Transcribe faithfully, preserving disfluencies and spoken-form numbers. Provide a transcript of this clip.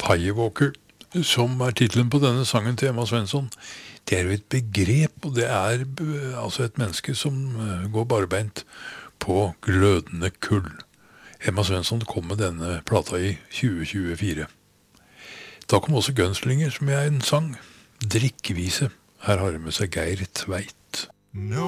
Firewalker, som er titlen på denne sangen til Emma Svensson, det er jo et begrep, og det er eh, altså et menneske som eh, går barbeint på glødende kull. Emma Svensson kom med denne plata i tjue tjuefire. Da kom også Gunslinger, som er en sang. Drikkevise. Her har de med seg Geir Tveit. No.